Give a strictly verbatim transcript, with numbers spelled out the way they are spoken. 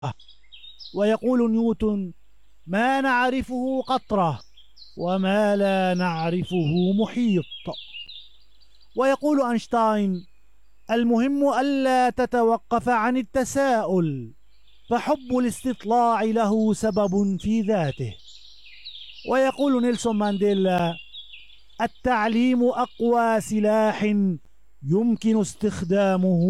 ويقول نيوتن: ما نعرفه قطرة وما لا نعرفه محيط. ويقول أينشتاين: المهم ألا تتوقف عن التساؤل، فحب الاستطلاع له سبب في ذاته. ويقول نيلسون مانديلا: التعليم أقوى سلاح يمكن استخدامه